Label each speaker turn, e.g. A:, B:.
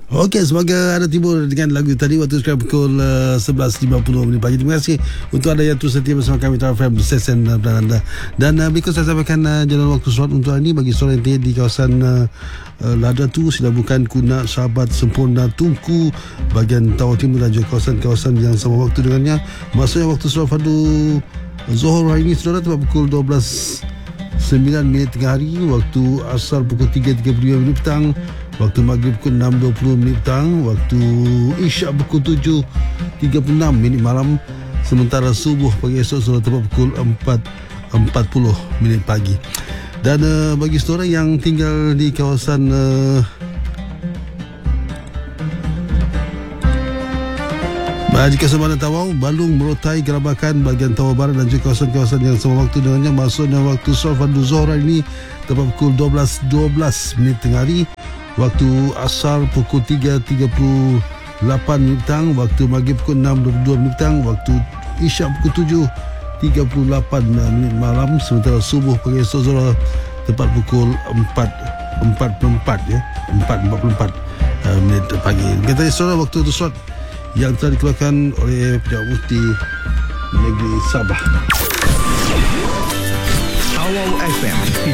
A: Okey, semoga anda timbul dengan lagu tadi waktu sekarang pukul 11.50 pagi. Terima kasih untuk anda yang terus setia bersama kami Tara FM Sesen dan anda. Dan berikut saya sampaikan jalan waktu solat untuk hari ini bagi solat yang di kawasan Ladatu, Silabukan, Kunak, Sahabat, Sempurna, Tungku, bahagian Tawau Timur dan juga kawasan-kawasan yang sama waktu dengannya. Maksudnya waktu solat fardu Zohor hari ini saudara tepat pukul 12.09 tengah hari, waktu asar pukul 3.35 petang, waktu maghrib pukul 6.20 petang, waktu isyak pukul 7.36 malam, sementara subuh pagi esok sudah tepat pukul 4.40 pagi. Dan bagi saudara yang tinggal di kawasan jika semana Tawau, Balung, Merotai, Gerabakan, bahagian Tawau Barat dan juga kawasan-kawasan yang sama waktu dengannya, maksudnya waktu solat fardu Zuhur ini tepat pukul 12.12 tengah hari, waktu asar pukul 3.38 petang, waktu maghrib pukul 6.22 petang, waktu isyak pukul 7.38 malam, sementara subuh pagi esok Zuhur tepat pukul 4.44 ya, 4.44 pagi. Kita saudara waktu itu solat yang telah dikeluarkan oleh Perdana Mufti Negeri Sabah.
B: Tawau FM